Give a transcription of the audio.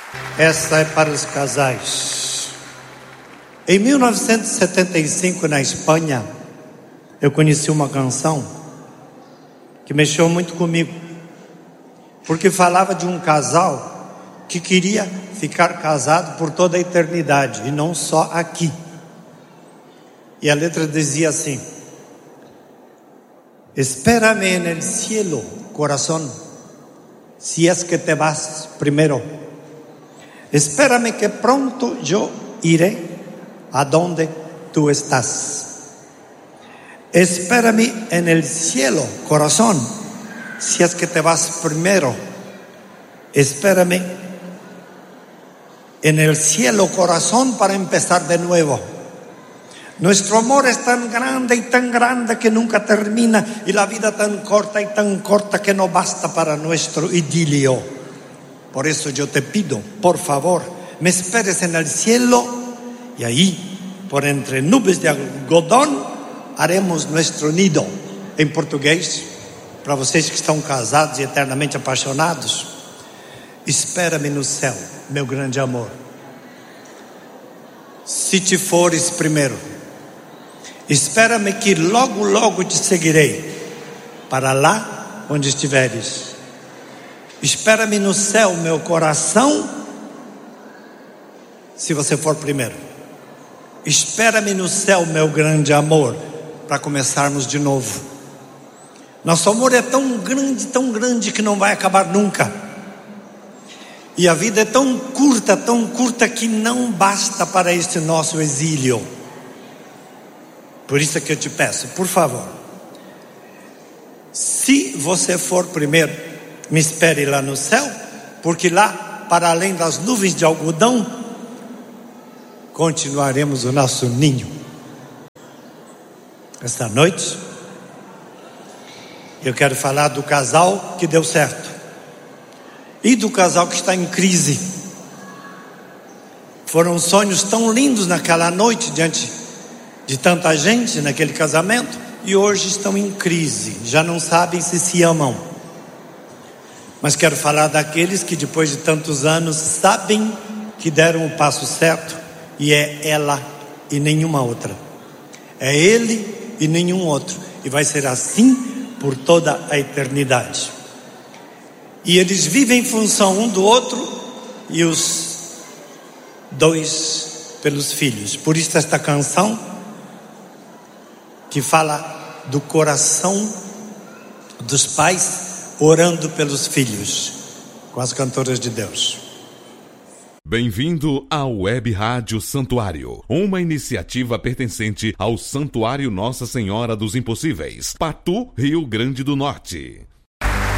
Essa é para os casais. Em 1975, na Espanha, eu conheci uma canção que mexeu muito comigo, porque falava de um casal que queria ficar casado por toda a eternidade e não só aqui. E a letra dizia assim: espérame en el cielo, corazón, si es que te vas primero. Espérame que pronto yo iré a donde tú estás. Espérame en el cielo, corazón, si es que te vas primero. Espérame en el cielo, corazón, para empezar de nuevo. Nuestro amor es tan grande que nunca termina, y la vida tan corta que no basta para nuestro idilio. Por eso yo te pido, por favor, me esperes en el cielo, y ahí, por entre nubes de algodão, haremos nuestro nido. Em português, para vocês que estão casados e eternamente apaixonados: espera-me no céu, meu grande amor, se te fores primeiro. Espera-me que logo te seguirei para lá onde estiveres. Espera-me no céu, meu coração, se você for primeiro. Espera-me no céu, meu grande amor, para começarmos de novo. Nosso amor é tão grande que não vai acabar nunca. E a vida é tão curta que não basta para este nosso exílio. Por isso é que eu te peço, por favor, se você for primeiro, me espere lá no céu, porque lá, para além das nuvens de algodão, continuaremos o nosso ninho. Esta noite, eu quero falar do casal que deu certo e do casal que está em crise. Foram sonhos tão lindos naquela noite, diante de tanta gente naquele casamento, e hoje estão em crise, já não sabem se amam. Mas quero falar daqueles que depois de tantos anos sabem que deram o passo certo, e é ela e nenhuma outra, é ele e nenhum outro, e vai ser assim por toda a eternidade. E eles vivem em função um do outro, e os dois pelos filhos. Por isso esta canção, que fala do coração dos pais orando pelos filhos, com as cantoras de Deus. Bem-vindo à Web Rádio Santuário, uma iniciativa pertencente ao Santuário Nossa Senhora dos Impossíveis, Patu, Rio Grande do Norte.